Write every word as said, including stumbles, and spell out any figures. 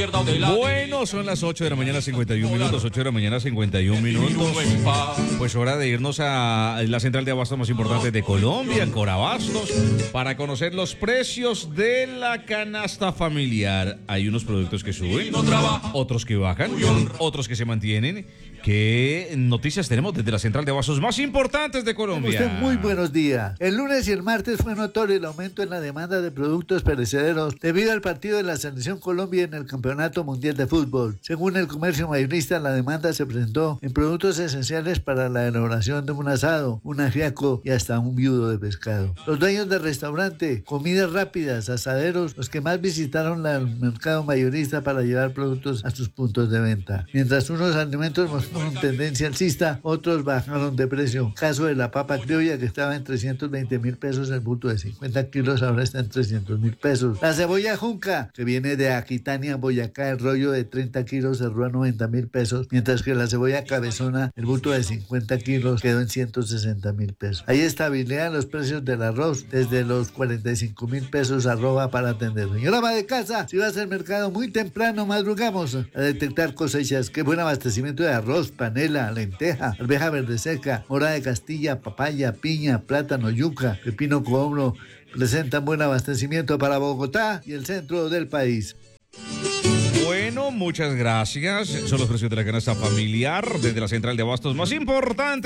izquierda o de la Bueno, son las ocho de la mañana, cincuenta y un minutos. ocho de la mañana, cincuenta y un minutos. Pues hora de irnos a la central de abastos más importante de Colombia, Corabastos, para conocer los precios de la canasta familiar. Hay unos productos que suben, otros que bajan, otros que se mantienen. ¿Qué noticias tenemos desde la central de abastos más importantes de Colombia? Usted muy buenos días. El lunes y el martes fue notorio el aumento en la demanda de productos perecederos debido al partido de la Selección Colombia en el Campeonato Mundial de Fútbol. Según el comercio mayorista, la demanda se presentó en productos esenciales para la elaboración de un asado, un ajiaco y hasta un viudo de pescado. Los dueños del restaurante, comidas rápidas, asaderos, los que más visitaron el mercado mayorista para llevar productos a sus puntos de venta. Mientras unos alimentos mostraron tendencia alcista, otros bajaron de precio. Caso de la papa criolla, que estaba en trescientos veinte mil pesos, el bulto de cincuenta kilos ahora está en trescientos mil pesos. La cebolla junca, que viene de Aquitania, Boyacá, el rollo de treinta kilos cerró a noventa mil pesos, mientras que la cebolla cabezona, el bulto de cincuenta kilos, quedó en ciento sesenta mil pesos. Hay estabilidad en los precios del arroz, desde los cuarenta y cinco mil pesos arroba para atender. Señora ama de casa, si vas al mercado muy temprano, madrugamos a detectar cosechas. Qué buen abastecimiento de arroz, panela, lenteja, arveja verde seca, mora de Castilla, papaya, piña, plátano, yuca, pepino cobro, presentan buen abastecimiento para Bogotá y el centro del país. Bueno, muchas gracias. Son los precios de la canasta familiar desde la central de abastos más importante